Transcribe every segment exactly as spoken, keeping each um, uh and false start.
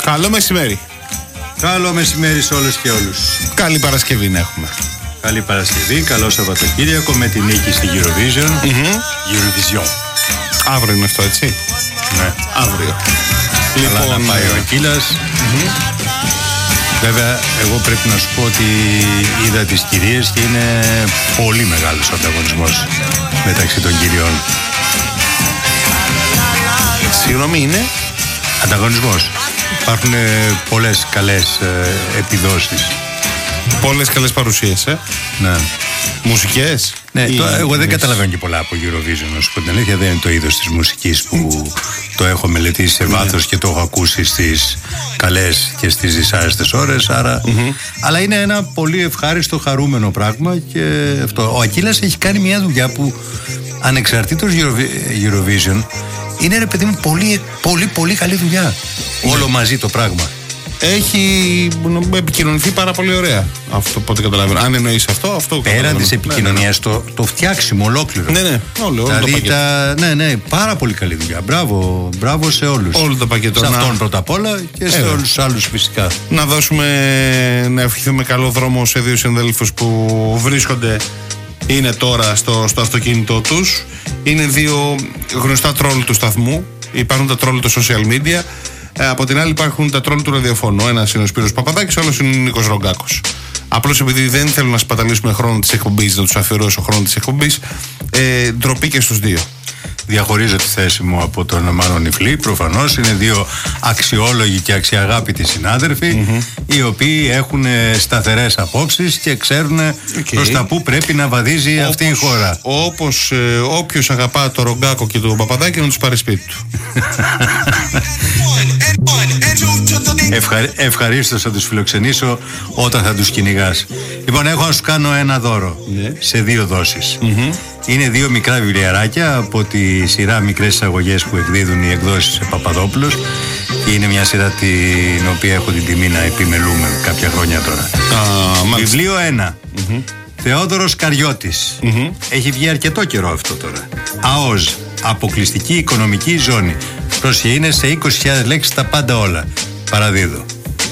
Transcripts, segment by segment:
Καλό μεσημέρι. Καλό μεσημέρι σε όλες και όλους. Καλή Παρασκευή να έχουμε. Καλή Παρασκευή, καλό Σαββατοκύριακο με την νίκη στη Eurovision. Mm-hmm. Eurovision. Αύριο είναι αυτό, έτσι. Ναι, αύριο. Λοιπόν, καλά να πάει ο Ακύλας. Mm-hmm. Βέβαια, εγώ πρέπει να σου πω ότι είδα τις κυρίες και είναι πολύ μεγάλος ο ανταγωνισμός μεταξύ των κυριών. Συγγνώμη, είναι ανταγωνισμός. Υπάρχουν πολλές καλές ε, επιδόσεις. Πολλές καλές παρουσίες, ε. Ναι. Μουσικές. Ναι, ή... το, εγώ δεν καταλαβαίνω και πολλά από Eurovision, να σου πω την αλήθεια. Δεν είναι το είδος της μουσικής που το έχω μελετήσει σε βάθος και το έχω ακούσει στις καλές και στις δυσάρεστες ώρες. Άρα... Mm-hmm. Αλλά είναι ένα πολύ ευχάριστο, χαρούμενο πράγμα και αυτό. Ο Ακύλας έχει κάνει μια δουλειά που ανεξαρτήτως Eurovision είναι, ρε παιδί μου, πολύ, πολύ, πολύ καλή δουλειά. Mm. Όλο μαζί το πράγμα. Έχει επικοινωνηθεί πάρα πολύ ωραία. Αυτό πότε καταλαβαίνω. Αν εννοείς αυτό, αυτό. Πέραν της επικοινωνίας, ναι, ναι. Το, το φτιάξιμο ολόκληρο. Ναι, ναι, όλο, όλο δηλαδή το πακέτο. Τα, ναι, ναι, πάρα πολύ καλή δουλειά. Μπράβο, μπράβο σε όλους. Όλο το πακέτο. Σε να... αυτόν πρώτα απ' όλα και σε όλους τους άλλους φυσικά. Να δώσουμε, να ευχηθούμε καλό δρόμο σε δύο συναδέλφους που βρίσκονται, είναι τώρα στο, στο αυτοκίνητό τους. Είναι δύο γνωστά τρόλ του σταθμού. Υπάρχουν τα τρόλ του social media. Ε, από την άλλη υπάρχουν τα τρόλ του ραδιοφώνου. Ένας είναι ο Σπύρος Παπαδάκης, ο άλλος είναι ο Νίκος Ρογκάκος. Απλώς επειδή δεν θέλω να σπαταλήσουμε χρόνο της εκπομπής, να τους αφιερώσω χρόνο της εκπομπής, ε, ντροπή και στους δύο. Διαχωρίζω τη θέση μου από τον Μάνο Νιφλή. Προφανώς είναι δύο αξιόλογοι και αξιαγάπητοι συνάδελφοι, mm-hmm. οι οποίοι έχουν σταθερές απόψεις και ξέρουν okay. προς τα που πρέπει να βαδίζει όπως, αυτή η χώρα. Όπως ε, όποιος αγαπά το Ρογκάκο και το Παπαδάκη να τους πάρει σπίτι του. Ευχα, ευχαρίστως θα τους φιλοξενήσω όταν θα τους κυνηγάς. Λοιπόν, έχω να σου κάνω ένα δώρο yeah. σε δύο δόσεις. Mm-hmm. Είναι δύο μικρά βιβλιαράκια από τη σειρά Μικρές Εισαγωγές που εκδίδουν οι εκδόσεις σε Παπαδόπουλος. Είναι μια σειρά την οποία έχω την τιμή να επιμελούμε κάποια χρόνια τώρα. uh, Βιβλίο ένα. Mm-hmm. Θεόδωρος Καριώτης. Mm-hmm. Έχει βγει αρκετό καιρό αυτό τώρα. ΑΟΖ, αποκλειστική οικονομική ζώνη. Πρόσχε, είναι σε είκοσι χιλιάδες λέξεις τα πάντα όλα. Παραδίδω.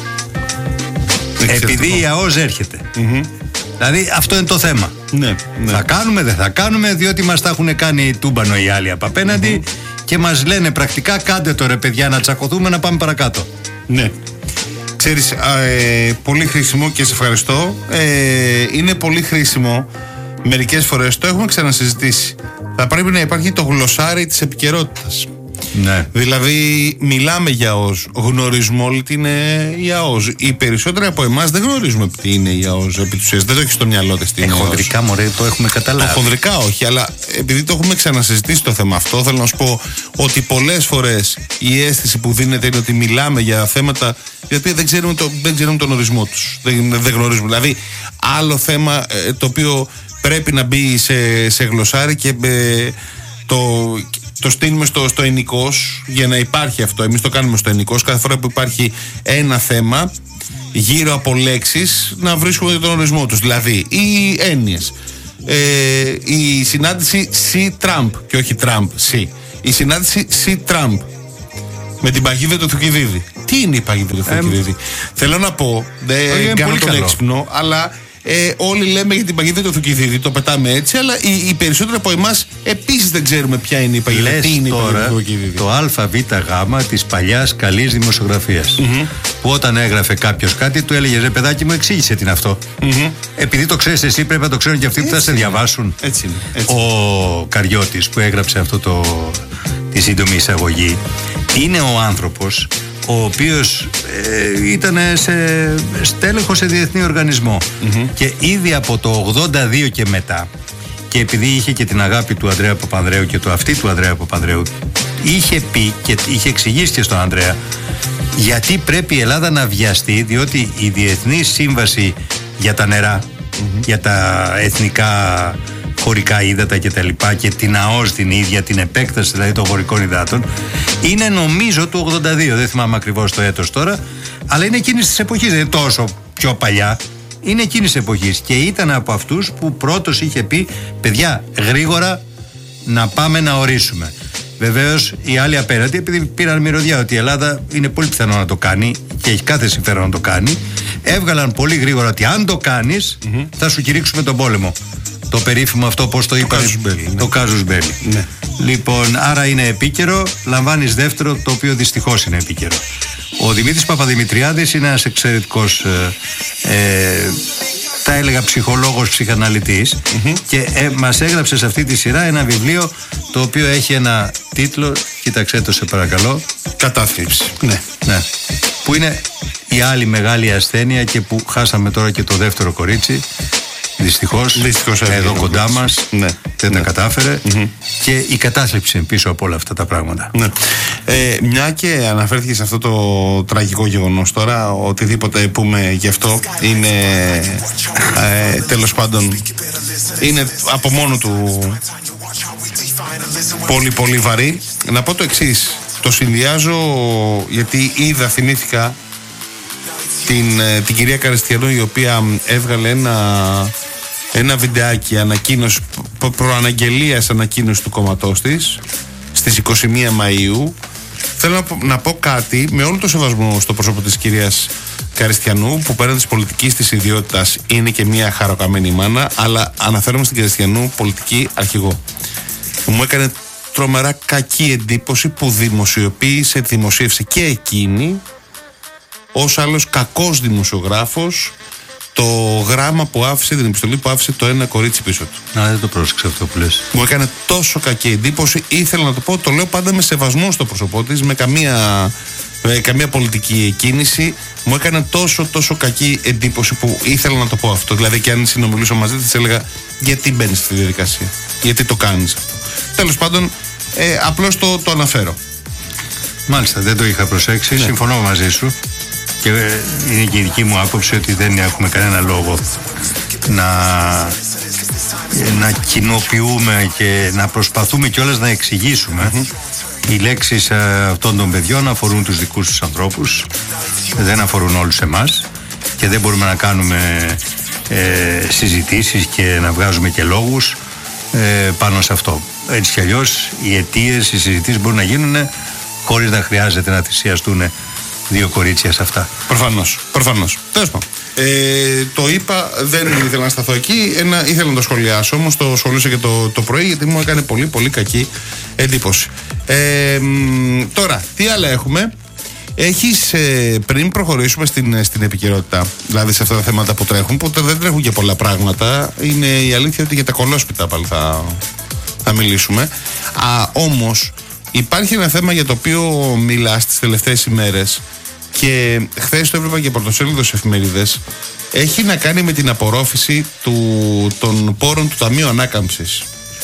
Επειδή η ΑΟΖ έρχεται. Mm-hmm. Δηλαδή αυτό είναι το θέμα. Ναι, ναι. Θα κάνουμε, δεν θα κάνουμε, διότι μας τα έχουν κάνει τούμπανο οι άλλοι από απέναντι mm-hmm. και μας λένε πρακτικά κάντε το ρε παιδιά να τσακωθούμε να πάμε παρακάτω. Ναι. Ξέρεις, ε, πολύ χρήσιμο και σε ευχαριστώ. Ε, είναι πολύ χρήσιμο. Μερικές φορές το έχουμε ξανασυζητήσει. Θα πρέπει να υπάρχει το γλωσσάρι της επικαιρότητας. Ναι. Δηλαδή μιλάμε για ΑΟΣ, γνωρίζουμε όλοι τι είναι η ΑΟΣ. Οι περισσότεροι από εμάς δεν γνωρίζουμε τι είναι η ΑΟΣ επί της ουσίας. Δεν το έχει στο μυαλό της τι είναι. Χονδρικά, μωρέ, το έχουμε καταλάβει. Χονδρικά όχι, αλλά επειδή το έχουμε ξανασυζητήσει το θέμα αυτό, θέλω να σου πω ότι πολλές φορές η αίσθηση που δίνεται είναι ότι μιλάμε για θέματα για οποία δεν ξέρουμε, το, δεν ξέρουμε τον ορισμό τους. Δεν, δεν γνωρίζουμε. Δηλαδή, άλλο θέμα ε, το οποίο πρέπει να μπει σε, σε γλωσσάρι και ε, το. Το στείλουμε στο, στο ενικός για να υπάρχει αυτό. Εμείς το κάνουμε στο ενικός. Κάθε φορά που υπάρχει ένα θέμα γύρω από λέξεις να βρίσκουμε τον ορισμό τους. Δηλαδή οι έννοιες. Ε, η συνάντηση C-Trump και όχι Trump, C. Η συνάντηση C-Trump με την παγίδα του Θουκυδίδη. Τι είναι η παγίδα του Θουκυδίδη? Ε, Θέλω να πω, δεν κάνω τον έξυπνο, αλλά Ε, όλοι λέμε για την παγίδα του Θουκυδίδη, το πετάμε έτσι, αλλά οι, οι περισσότεροι από εμάς επίσης δεν ξέρουμε ποια είναι η παγίδα. Λες τι είναι τώρα η παγίδα του Θουκυδίδη? Το ΑΒΓ της παλιάς καλής δημοσιογραφίας. Mm-hmm. Που όταν έγραφε κάποιος κάτι, του έλεγε ρε παιδάκι μου, εξήγησε τι είναι αυτό. Mm-hmm. Επειδή το ξέρεις εσύ, πρέπει να το ξέρουν και αυτοί έτσι που θα σε διαβάσουν. Έτσι είναι, έτσι. Ο Καριώτης που έγραψε αυτό το, τη σύντομη εισαγωγή είναι ο άνθρωπος ο οποίος ε, ήταν σε στέλεχος σε διεθνή οργανισμό mm-hmm. και ήδη από το ογδόντα δύο και μετά, και επειδή είχε και την αγάπη του Ανδρέα Παπανδρέου και το αυτή του Ανδρέα Παπανδρέου, είχε πει και είχε εξηγήσει και στον Ανδρέα γιατί πρέπει η Ελλάδα να βιαστεί, διότι η Διεθνή Σύμβαση για τα νερά, mm-hmm. για τα εθνικά χωρικά ύδατα και τα λοιπά, και την ΑΟΣ την ίδια, την επέκταση δηλαδή των χωρικών υδάτων, είναι νομίζω του ογδόντα δύο, δεν θυμάμαι ακριβώς το έτος τώρα, αλλά είναι εκείνης της εποχής, δεν είναι τόσο πιο παλιά, είναι εκείνης της εποχής, και ήταν από αυτούς που πρώτος είχε πει παιδιά γρήγορα να πάμε να ορίσουμε. Βεβαίως οι άλλοι απέναντι, επειδή πήραν μυρωδιά ότι η Ελλάδα είναι πολύ πιθανό να το κάνει και έχει κάθε συμφέρον να το κάνει, έβγαλαν πολύ γρήγορα ότι αν το κάνεις mm-hmm. θα σου κηρύξουμε τον πόλεμο. Το περίφημο αυτό, πώς το είπα, το κάζους μπέλι. Ναι. Λοιπόν, άρα είναι επίκαιρο, λαμβάνεις δεύτερο, το οποίο δυστυχώς είναι επίκαιρο. Ο Δημήτρης Παπαδημητριάδης είναι ένας εξαιρετικός, ε, ε, τα έλεγα ψυχολόγος, ψυχαναλυτής mm-hmm. και ε, μας έγραψε σε αυτή τη σειρά ένα βιβλίο το οποίο έχει ένα τίτλο, κοίταξέ το σε παρακαλώ. Κατάθλιψη. Ναι. ναι. Που είναι η άλλη μεγάλη ασθένεια και που χάσαμε τώρα και το δεύτερο κορίτσι. Δυστυχώς, Δυστυχώς εδώ κοντά μας ναι. δεν ναι. τα κατάφερε mm-hmm. και η κατάθλιψη πίσω από όλα αυτά τα πράγματα. Ναι. Ε, μια και αναφέρθηκε σε αυτό το τραγικό γεγονός τώρα, οτιδήποτε πούμε γι' αυτό είναι ε, τέλος πάντων είναι από μόνο του πολύ πολύ βαρύ. Να πω το εξής, το συνδυάζω γιατί είδα, θυμήθηκα την, την κυρία Καριστιανού, η οποία έβγαλε ένα ένα βιντεάκι ανακοίνωση, προ, προαναγγελίας ανακοίνωση του κόμματός της στις είκοσι μία Μαΐου. Θέλω να πω, να πω κάτι με όλο το σεβασμό στο πρόσωπο της κυρίας Καριστιανού, που πέραν της πολιτικής της ιδιότητας είναι και μια χαροκαμένη μάνα, αλλά αναφέρομαι στην Καριστιανού πολιτική αρχηγό. Μου έκανε τρομερά κακή εντύπωση που δημοσιοποίησε, δημοσίευσε και εκείνη ως άλλος κακός δημοσιογράφος το γράμμα που άφησε, την επιστολή που άφησε το ένα κορίτσι πίσω του. Να, δεν το πρόσεξα αυτό που λες. Μου έκανε τόσο κακή εντύπωση, ήθελα να το πω, το λέω πάντα με σεβασμό στο πρόσωπό της, με καμία, με καμία πολιτική κίνηση. Μου έκανε τόσο τόσο κακή εντύπωση που ήθελα να το πω αυτό. Δηλαδή, και αν συνομιλούσα μαζί της, έλεγα γιατί μπαίνεις στη διαδικασία, γιατί το κάνεις αυτό. Τέλος πάντων, ε, απλώς το, το αναφέρω. Μάλιστα, δεν το είχα προσέξει. Ναι. Συμφωνώ μαζί σου. Και είναι και η δική μου άποψη ότι δεν έχουμε κανένα λόγο να, να κοινοποιούμε και να προσπαθούμε κιόλας να εξηγήσουμε. Mm-hmm. Οι λέξεις αυτών των παιδιών αφορούν τους δικούς τους ανθρώπους, δεν αφορούν όλους εμάς και δεν μπορούμε να κάνουμε ε, συζητήσεις και να βγάζουμε και λόγους ε, πάνω σε αυτό. Έτσι κι αλλιώς οι αιτίες, οι συζητήσεις μπορούν να γίνουν χωρίς να χρειάζεται να θυσιαστούν δύο κορίτσια σε αυτά. Προφανώς, προφανώς. Τέλος πάντων. Ε, το είπα, δεν ήθελα να σταθώ εκεί. Ένα, ήθελα να το σχολιάσω, όμως το σχολίασα και το, το πρωί, γιατί μου έκανε πολύ πολύ κακή εντύπωση. Ε, τώρα, τι άλλα έχουμε. Έχεις, ε, πριν προχωρήσουμε στην, στην επικαιρότητα, δηλαδή σε αυτά τα θέματα που τρέχουν, που δεν τρέχουν και πολλά πράγματα, είναι η αλήθεια ότι για τα κολόσπιτα πάλι θα, θα μιλήσουμε. Α, όμως, υπάρχει ένα θέμα για το οποίο μιλάς τις τελευταίες ημέρες και χθες το έβλεπα και πρωτοσέλιδο σε εφημερίδες. Έχει να κάνει με την απορρόφηση του, των πόρων του Ταμείου Ανάκαμψης.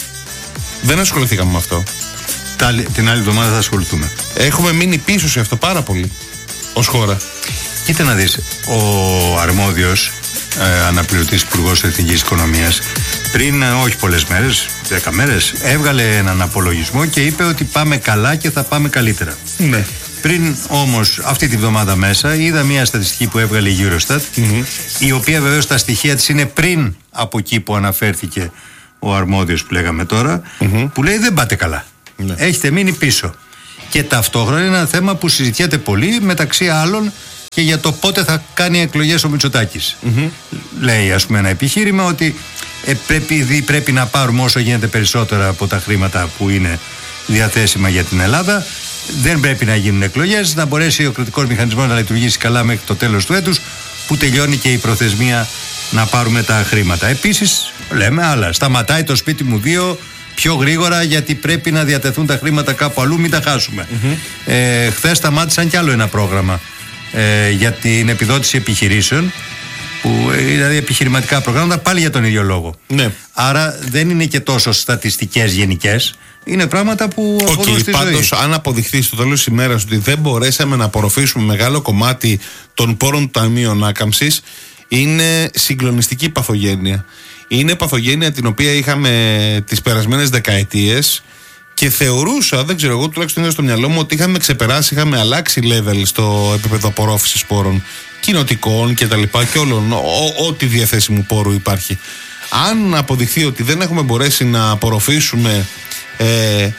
Δεν ασχοληθήκαμε με αυτό. Τα, την άλλη εβδομάδα θα ασχοληθούμε. Έχουμε μείνει πίσω σε αυτό πάρα πολύ ως χώρα. Κοίτα να δεις, ο αρμόδιος ε, αναπληρωτής υπουργός Εθνικής Οικονομίας πριν ε, όχι πολλές μέρες, δέκα μέρες, έβγαλε έναν απολογισμό και είπε ότι πάμε καλά και θα πάμε καλύτερα. Ναι. Πριν όμως αυτή τη βδομάδα μέσα είδα μια στατιστική που έβγαλε η Eurostat, mm-hmm. η οποία βεβαίως τα στοιχεία της είναι πριν από εκεί που αναφέρθηκε ο αρμόδιος που λέγαμε τώρα, mm-hmm. που λέει δεν πάτε καλά. Ναι. Έχετε μείνει πίσω. Και ταυτόχρονα είναι ένα θέμα που συζητιέται πολύ, μεταξύ άλλων και για το πότε θα κάνει εκλογές ο Μητσοτάκης. Mm-hmm. Λέει ας πούμε ένα επιχείρημα ότι ε, πρέπει, πρέπει να πάρουμε όσο γίνεται περισσότερα από τα χρήματα που είναι διαθέσιμα για την Ελλάδα. Δεν πρέπει να γίνουν εκλογές, να μπορέσει ο κρατικός μηχανισμός να λειτουργήσει καλά μέχρι το τέλος του έτους, που τελειώνει και η προθεσμία να πάρουμε τα χρήματα. Επίσης λέμε άλλα, σταματάει το σπίτι μου δύο πιο γρήγορα γιατί πρέπει να διατεθούν τα χρήματα κάπου αλλού, μην τα χάσουμε. Mm-hmm. Ε, χθες σταμάτησαν κι άλλο ένα πρόγραμμα ε, για την επιδότηση επιχειρήσεων, που δηλαδή επιχειρηματικά προγράμματα, πάλι για τον ίδιο λόγο. Ναι. Άρα δεν είναι και τόσο στατιστικές γενικές, είναι πράγματα που αφορούν okay, στη πάντως, ζωή. Αν αποδειχθεί στο τέλος της ημέρας ότι δεν μπορέσαμε να απορροφήσουμε μεγάλο κομμάτι των πόρων του Ταμείου Ανάκαμψης, είναι συγκλονιστική παθογένεια. Είναι παθογένεια την οποία είχαμε τις περασμένες δεκαετίες και θεωρούσα, δεν ξέρω, εγώ τουλάχιστον είδα στο μυαλό μου ότι είχαμε ξεπεράσει, είχαμε αλλάξει level στο επίπεδο απορρόφησης πόρων κοινοτικών και τα λοιπά και όλων, ό,τι διαθέσιμου πόρου υπάρχει. Αν αποδειχθεί ότι δεν έχουμε μπορέσει να απορροφήσουμε ε,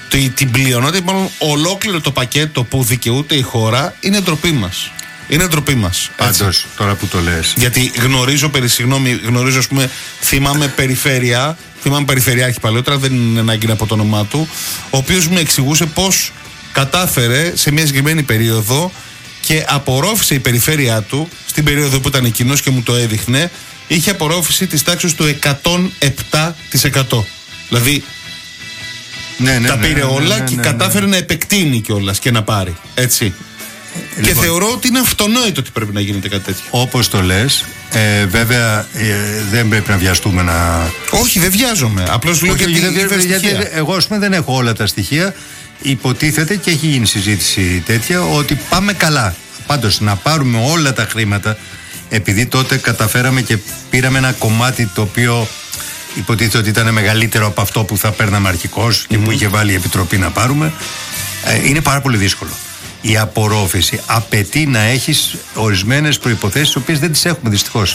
την πλειονότητα, μάλλον ολόκληρο το πακέτο που δικαιούται η χώρα, είναι ντροπή μας. Είναι ντροπή μας. Πάντως, τώρα που το λες. Γιατί γνωρίζω, περί συγγνώμη, γνωρίζω, ας πούμε, θυμάμαι περιφέρεια, θυμάμαι περιφερειάρχη παλαιότερα, δεν είναι ανάγκη από το όνομά του, ο οποίος μου εξηγούσε πώς κατάφερε σε μια συγκεκριμένη περίοδο και απορρόφησε η περιφέρειά του, στην περίοδο που ήταν εκείνος και μου το έδειχνε, είχε απορρόφηση της τάξης του εκατόν επτά τοις εκατό. Δηλαδή, ναι, ναι, τα πήρε ναι, ναι, όλα ναι, ναι, και ναι, κατάφερε ναι. να επεκτείνει κιόλας και να πάρει. Έτσι. Λοιπόν, και θεωρώ ότι είναι αυτονόητο ότι πρέπει να γίνεται κάτι τέτοιο. Όπως το λες, ε, βέβαια ε, δεν πρέπει να βιαστούμε να... Όχι, δεν βιάζομαι. Απλώς λέω γιατί, γιατί, γιατί εγώ ας πούμε δεν έχω όλα τα στοιχεία. Υποτίθεται και έχει γίνει συζήτηση τέτοια ότι πάμε καλά. Πάντως να πάρουμε όλα τα χρήματα, επειδή τότε καταφέραμε και πήραμε ένα κομμάτι το οποίο υποτίθεται ότι ήταν μεγαλύτερο από αυτό που θα παίρναμε αρχικώς και mm-hmm. που είχε βάλει η Επιτροπή να πάρουμε, ε, είναι πάρα πολύ δύσκολο. Η απορρόφηση απαιτεί να έχεις ορισμένες προϋποθέσεις, τις οποίες δεν τις έχουμε δυστυχώς.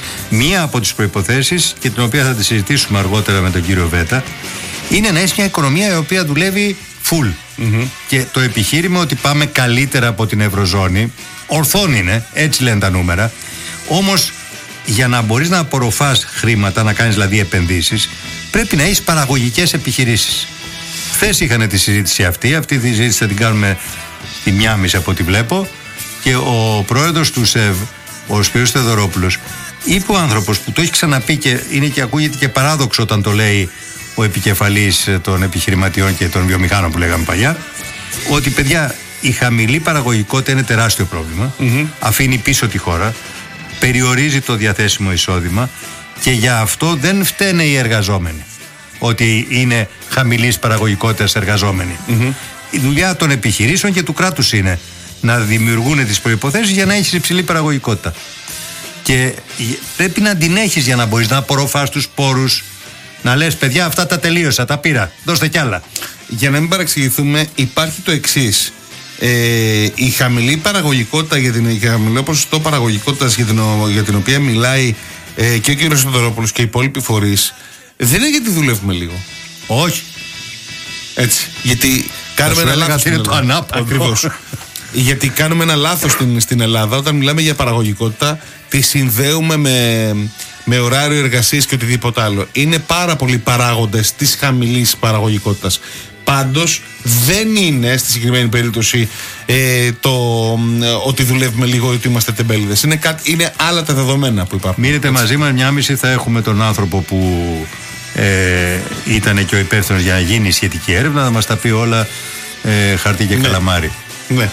Μία από τις προϋποθέσεις, και την οποία θα τη συζητήσουμε αργότερα με τον κύριο Βέτα, είναι να έχεις μια οικονομία η οποία δουλεύει full. Mm-hmm. Και το επιχείρημα ότι πάμε καλύτερα από την Ευρωζώνη, ορθόν είναι, έτσι λένε τα νούμερα. Όμως για να μπορείς να απορροφάς χρήματα, να κάνεις δηλαδή επενδύσεις, πρέπει να έχεις παραγωγικές επιχειρήσεις. Χθες είχαν τη συζήτηση αυτή, αυτή τη συζήτηση θα την κάνουμε τη μία μισή από ό,τι βλέπω, και ο πρόεδρος του ΣΕΒ, ο Σπύρος Θεοδωρόπουλος, είπε ο άνθρωπος που το έχει ξαναπεί και είναι και ακούγεται και παράδοξο όταν το λέει ο επικεφαλής των επιχειρηματιών και των βιομηχάνων που λέγαμε παλιά, ότι παιδιά η χαμηλή παραγωγικότητα είναι τεράστιο πρόβλημα, mm-hmm. αφήνει πίσω τη χώρα, περιορίζει το διαθέσιμο εισόδημα και για αυτό δεν φταίνε οι εργαζόμενοι ότι είναι χαμηλής παραγωγικότητας εργαζόμενοι. Mm-hmm. Η δουλειά των επιχειρήσεων και του κράτους είναι να δημιουργούν τις προϋποθέσεις για να έχεις υψηλή παραγωγικότητα. Και πρέπει να την έχεις για να μπορείς να απορροφάς τους πόρους, να λες παιδιά αυτά τα τελείωσα, τα πήρα, δώστε κι άλλα. Για να μην παραξηγηθούμε, υπάρχει το εξής. Ε, η χαμηλή παραγωγικότητα, για την, η χαμηλό ποσοστό παραγωγικότητας για την, για την οποία μιλάει ε, και ο κ. Θεοδωρόπουλος και οι υπόλοιποι φορείς, δεν είναι γιατί δουλεύουμε λίγο. Όχι. Έτσι. Γιατί κάνουμε ένα λάθος. Είναι το ανάποδο. Ακριβώς. Γιατί κάνουμε ένα λάθος στην, στην Ελλάδα όταν μιλάμε για παραγωγικότητα, τη συνδέουμε με, με ωράριο εργασίας και οτιδήποτε άλλο. Είναι πάρα πολλοί παράγοντες της χαμηλής παραγωγικότητας. Πάντως δεν είναι στη συγκεκριμένη περίπτωση ε, το ε, ότι δουλεύουμε λίγο ή ότι είμαστε τεμπέληδες. Είναι, είναι άλλα τα δεδομένα που υπάρχουν. Μείνετε έτσι. Μαζί μας μια μισή, θα έχουμε τον άνθρωπο που ε, ήταν και ο υπεύθυνος για να γίνει η σχετική έρευνα, να μας τα πει όλα ε, χαρτί και ναι. καλαμάρι. Ναι.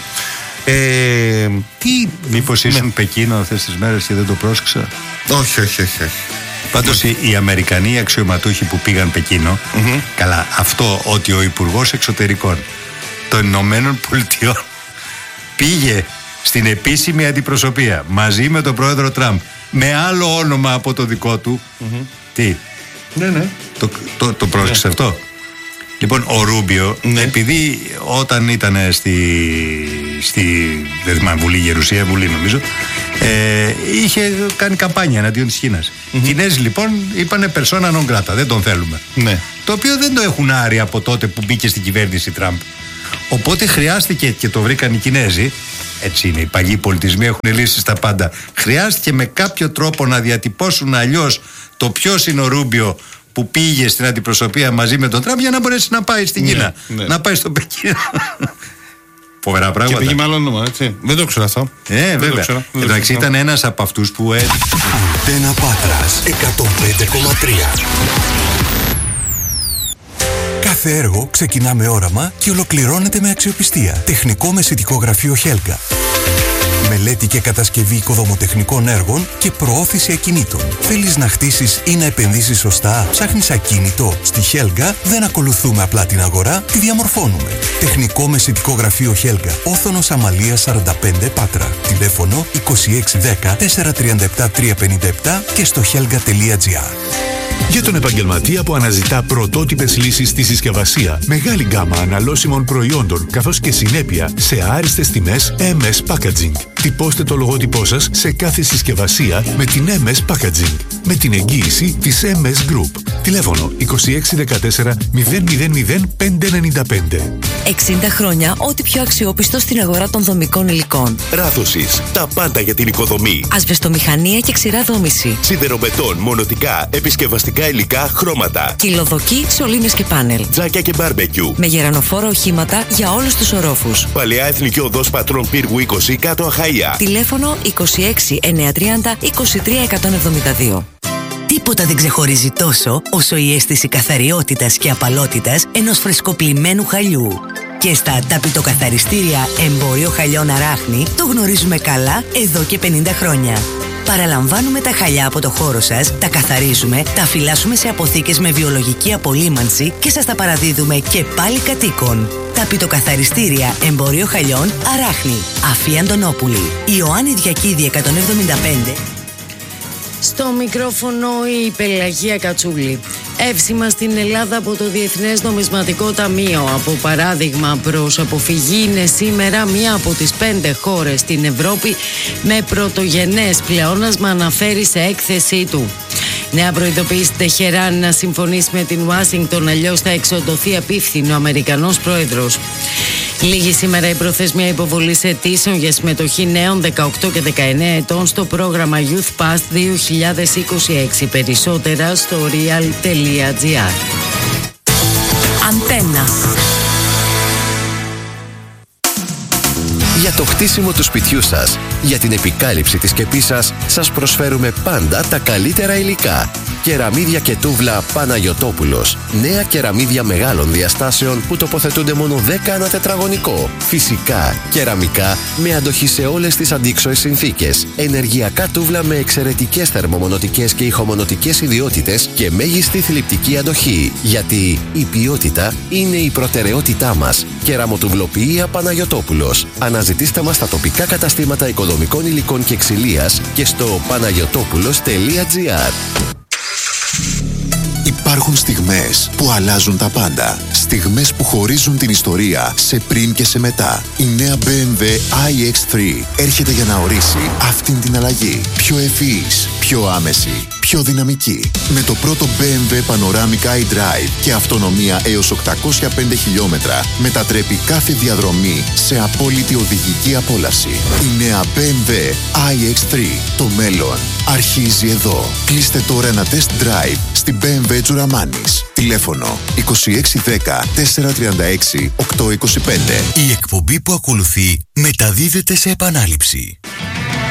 Ε, τι, μήπως ήσουν ναι. Πεκίνο αυτές τις μέρες και δεν το πρόσεξα? Όχι, όχι, όχι, όχι. Πάντως οι, οι Αμερικανοί αξιωματούχοι που πήγαν Πεκίνο, mm-hmm. καλά, αυτό ότι ο Υπουργός Εξωτερικών των Ηνωμένων Πολιτειών πήγε στην επίσημη αντιπροσωπεία μαζί με τον πρόεδρο Τραμπ με άλλο όνομα από το δικό του, mm-hmm. τι, ναι, ναι. το, το, το πρόσεξε ναι. αυτό? Λοιπόν, ο Ρούμπιο, ναι. επειδή όταν ήταν στη, στη δεν θυμάμαι, Βουλή Γερουσία, Βουλή νομίζω, ε, είχε κάνει καμπάνια εναντίον της Κίνας. Mm-hmm. Οι Κινέζοι λοιπόν είπανε persona non grata, δεν τον θέλουμε. Ναι. Το οποίο δεν το έχουν άρει από τότε που μπήκε στην κυβέρνηση Τραμπ. Οπότε χρειάστηκε, και το βρήκαν οι Κινέζοι, έτσι είναι, οι παλιοί πολιτισμοί έχουν λύσει στα πάντα, χρειάστηκε με κάποιο τρόπο να διατυπώσουν αλλιώς το ποιος είναι ο Ρούμπιο που πήγε στην αντιπροσωπεία μαζί με τον Τραμπ για να μπορέσει να πάει στην Κίνα, ναι, ναι. να πάει στο Πεκίνο. Φοβερά πράγματα. Και πήγε με άλλο όνομα, έτσι. Δεν το ξέρω αυτό. Ε, βέβαια. Εντάξει, ήταν ένας από αυτούς που... Αντένα Πάτρας εκατόν πέντε κόμμα τρία. Κάθε έργο ξεκινά με όραμα και ολοκληρώνεται με αξιοπιστία. Τεχνικό μεσητικό γραφείο Χέλγα. Μελέτη και κατασκευή οικοδομοτεχνικών έργων και προώθηση ακινήτων. Θέλεις να χτίσεις ή να επενδύσεις σωστά? Ψάχνεις ακίνητο? Στη Χέλγα δεν ακολουθούμε απλά την αγορά, τη διαμορφώνουμε. Τεχνικό μεσητικό γραφείο Χέλγα. Όθωνος Αμαλίας σαράντα πέντε Πάτρα. Τηλέφωνο είκοσι έξι δέκα τετρακόσια τριάντα επτά τριακόσια πενήντα επτά και στο helga τελεία gr. Για τον επαγγελματία που αναζητά πρωτότυπες λύσεις στη συσκευασία, μεγάλη γκάμα αναλώσιμων προϊόντων καθώς και συνέπεια σε άριστες τιμές εμ ες Packaging. Τυπώστε το λογότυπό σας σε κάθε συσκευασία με την εμ ες Packaging, με την εγγύηση της εμ ες Group. Τηλέφωνο είκοσι έξι δεκατέσσερα μηδέν μηδέν μηδέν πέντε εννιά πέντε. εξήντα χρόνια ό,τι πιο αξιόπιστο στην αγορά των δομικών υλικών. Ράθωσης, τα πάντα για την οικοδομή. Ασβεστομηχανία και ξηρά δόμηση. Σιδεροβετών, μονοτικά, επισκευαστικά υλικά, χρώματα. Κυλοδοκή, σωλήνες και πάνελ. Τζάκια και μπάρμπεκιου. Με γερανοφόρα οχήματα για όλους τους ορόφους. Παλαιά Εθνική Οδός Πατρών Πύργου είκοσι, κάτω Αχαΐα. Τηλέφωνο είκοσι έξι εννιακόσια τριάντα είκοσι τρία εκατόν εβδομήντα δύο. Τίποτα δεν ξεχωρίζει τόσο όσο η αίσθηση καθαριότητας και απαλότητας ενός φρεσκοπλημμένου χαλιού. Και στα ταπητοκαθαριστήρια Εμπόριο Χαλιών Αράχνη το γνωρίζουμε καλά εδώ και πενήντα χρόνια. Παραλαμβάνουμε τα χαλιά από το χώρο σας, τα καθαρίζουμε, τα φυλάσσουμε σε αποθήκες με βιολογική απολύμανση και σας τα παραδίδουμε και πάλι κατοίκων. Ταπητοκαθαριστήρια Εμπόριο Χαλιών Αράχνη. Αφή Αντωνόπουλη. Ιωάννη Διακίδη εκατόν εβδομήντα πέντε. Στο μικρόφωνο η Πελαγία Κατσούλη. Εύσημα στην Ελλάδα από το Διεθνές Νομισματικό Ταμείο. Από παράδειγμα προς αποφυγή είναι σήμερα μία από τις πέντε χώρες στην Ευρώπη με πρωτογενές πλεόνασμα, αναφέρει σε έκθεσή του. Νέα προειδοποίηση Τεχεράν να συμφωνήσει με την Ουάσιγκτον, αλλιώς θα εξοντωθεί απίφθηνο ο Αμερικανός πρόεδρος. Λίγη σήμερα η προθεσμία υποβολής αιτήσεων για συμμετοχή νέων δεκαοκτώ και δεκαεννέα ετών στο πρόγραμμα Youth Pass δύο χιλιάδες είκοσι έξι. Περισσότερα στο real τελεία gr. Αντένα. Για το χτίσιμο του σπιτιού σας, για την επικάλυψη της σκεπής σας, σας προσφέρουμε πάντα τα καλύτερα υλικά. Κεραμίδια και τούβλα Παναγιωτόπουλος. Νέα κεραμίδια μεγάλων διαστάσεων που τοποθετούνται μόνο δέκα ανά τετραγωνικό. Φυσικά, κεραμικά με αντοχή σε όλες τις αντίξωες συνθήκες. Ενεργειακά τούβλα με εξαιρετικές θερμομονωτικές και ηχομονωτικές ιδιότητες και μέγιστη θλιπτική αντοχή. Γιατί η ποιότητα είναι η προτεραιότητά μας. Κεραμοτουβλοποιία Παναγιωτόπουλος. Αναζητήστε μας στα τοπικά καταστήματα οικοδομικών υλικών και ξυλίας και στο παναγιωτόπουλος τελεία gr. Υπάρχουν στιγμές που αλλάζουν τα πάντα. Στιγμές που χωρίζουν την ιστορία σε πριν και σε μετά. Η νέα μπι εμ ντάμπλιου άι εξ θρι έρχεται για να ορίσει αυτήν την αλλαγή. Πιο ευφυής, πιο άμεση, πιο δυναμική. Με το πρώτο μπι εμ ντάμπλιου Panoramic iDrive και αυτονομία έως οκτακόσια πέντε χιλιόμετρα μετατρέπει κάθε διαδρομή σε απόλυτη οδηγική απόλαυση. Η νέα μπι εμ ντάμπλιου άι εξ θρι. Το μέλλον αρχίζει εδώ. Κλείστε τώρα ένα test drive στην μπι εμ ντάμπλιου Τζουραμάνης. Τηλέφωνο είκοσι έξι δέκα τετρακόσια τριάντα έξι οκτακόσια είκοσι πέντε. Η εκπομπή που ακολουθεί μεταδίδεται σε επανάληψη.